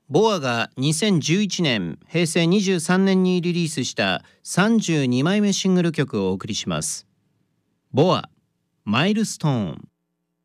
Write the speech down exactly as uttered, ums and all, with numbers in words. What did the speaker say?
ボアがにせんじゅういちねん、へいせいにじゅうさんねんにリリースしたさんじゅうにまいめシングル曲をお送りします。ボア、マイルストーン。